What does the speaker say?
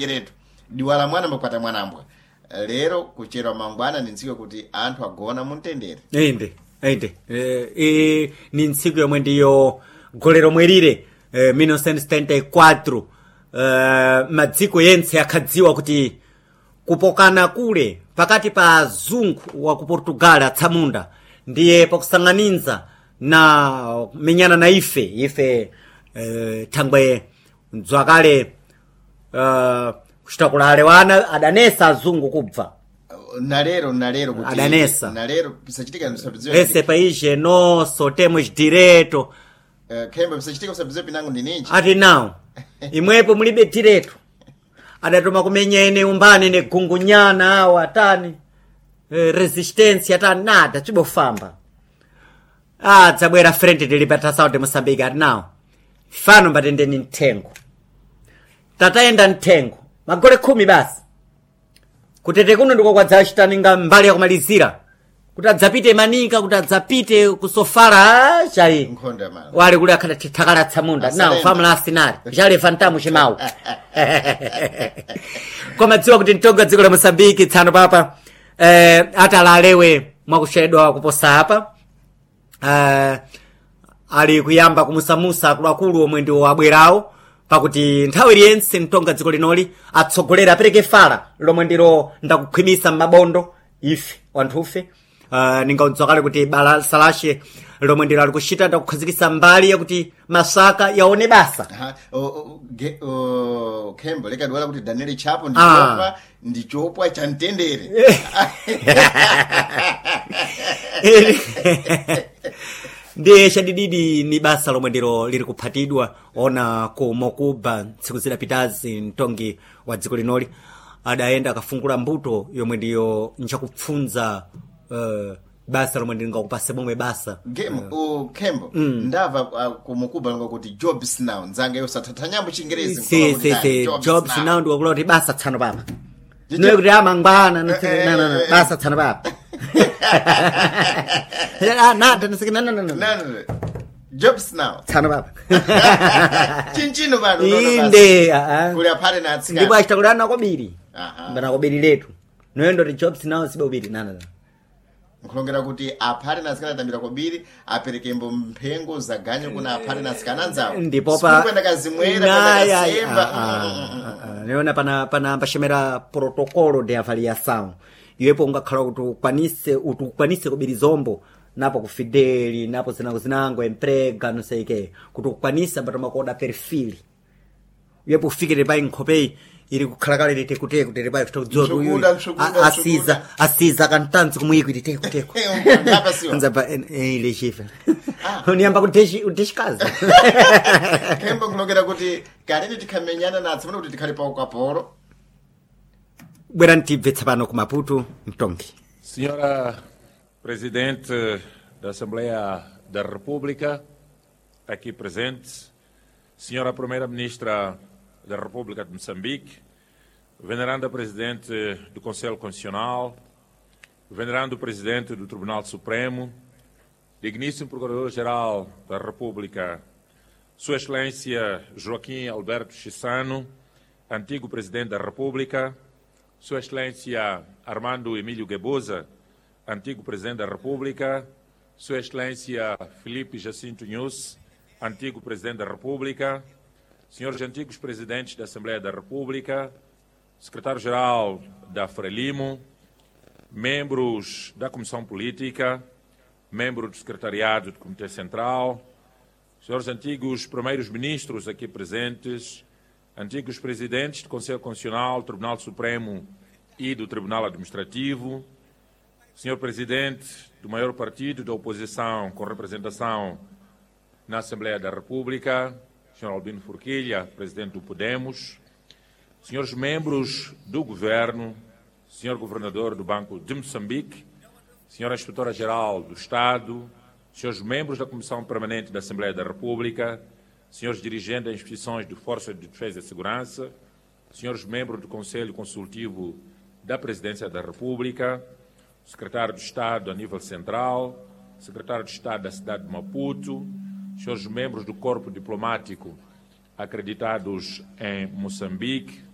geretu diwala mwana makwata mwanambwa lero kuchera mangwana ni ntsiku kuti anthu agona muntendere inde ni ntsiku yomwe ndiyo golero mwelire 1974 madziko yense akhadziwa kuti kupokana kule pakati pa azungu wa ku Portugal atsamunda ndiye pakusang'aniza na menyana na ife thangwe mdzwakale kuchitakula wana adanesa azungu kubva nalero kuti adanesa nalero pisachitika msabizio ese país nosso temos direito kemba pisachitika msabizio pinango ndi ninji ati nawo imwepo mulibe direito adatoma kumenyene umbani ne gungunyana awo atani resistência atani nada chibofamba dzabwera frente de libertação de Moçambique ati nawo fano mbatendeni mthengo tataenda mthengo magole 10 basi kutete kuno ndiko kwadzachitaninga mbali ya kumalizira kuti adzapite manika kuti adzapite kusofala chai nkhonda mala wale kuli akhata thakala tsamunda nawo famula asinari jale fantamu chimawu koma dziwa kuti mtonga dziko la Moçambique tsano papa atalalewe mwakushedwa kuposa apa ali kuyamba kumusamusa akuluakulu omwe ndi abwerawo pakuti nthawi iliyense mtonga dziko linoli atsogolera apereke fala lomwe ndilo ndakukhwimisa m'mabondo ife wanthufe ningaundzakale kuti bala salashe lomwe ndilo ali kuchita ndakukhazikisa mbali yakuti masaka yaone basa kembo lekadwala kuti Daniel Chapo ndichopwa cha mtendere ndiye chadididi ni basa lomwe ndilo liri kuphatidwa ona kumokuba tsiku zidapitazi mtongi wa dziko linoli adayenda akafungula mbuto yomwe ndiyo nchakupfunza basa lomwe ndingakupase momwe basa kembo ndava kumukuba ngokuti jobs now nzanga yosathatha nyambo chingerezi si jobs now ndikakula kuti basa tsano papa noyo kuti amangwana basa tsano papa jobs now tsano papa chinchino bano inde kuli aphale na atsikana ndipo achitakulana kwabiri mbana kwabiri letu noyo ndoti jobs now sibe ubiri nkulongera kuti aphale na atsikana tambira kwabiri aperekembo mphengo zaganyo kuna aphale na atsikana nzawo ndipo pa kwenda kazimwera niona pana pashemera protocolo de avaliação iwepo ungakhala kuti ukwanise kubiri zombo napo kufideli napo zinango emprega no sei ke kuti ukwanisa batoma koda perfil iwepo ufikire pa inkhopeyi iri kukhalakale litekuteku kuti ribayi kutokudzora asiza kantanzi kumuyiko litekuteku nzapa ile chifa uniyamba kuteshikaza kembo kulongera kuti kanini tikhamenyana natsi muno kuti tikhali pa ukapolo bwera ntibvetsa pano ku Maputo mtongi. Senhora Presidente da Assembleia da República, aqui presente, Senhora Primeira-Ministra da República de Moçambique, Veneranda Presidente do Conselho Constitucional, Venerando Presidente do Tribunal Supremo, Digníssimo Procurador-Geral da República, Sua Excelência Joaquim Alberto Chissano, antigo Presidente da República, Sua Excelência Armando Emílio Guebuza, antigo Presidente da República, Sua Excelência Filipe Jacinto Nunes, antigo Presidente da República, senhores antigos Presidentes da Assembleia da República, Secretário-Geral da Frelimo, membros da Comissão Política, membro do Secretariado do Comitê Central, senhores antigos Primeiros Ministros aqui presentes, antigos Presidentes do Conselho Constitucional, Tribunal Supremo e do Tribunal Administrativo, senhor Presidente do maior partido da oposição com representação na Assembleia da República, senhor Albino Forquilha, Presidente do Podemos, senhores membros do Governo, senhor Governador do Banco de Moçambique, senhora Inspetora-Geral do Estado, senhores membros da Comissão Permanente da Assembleia da República, senhores dirigentes das instituições de Forças de Defesa e Segurança, senhores membros do Conselho Consultivo da Presidência da República, secretário de Estado a nível central, secretário de Estado da cidade de Maputo, senhores membros do Corpo Diplomático acreditados em Moçambique,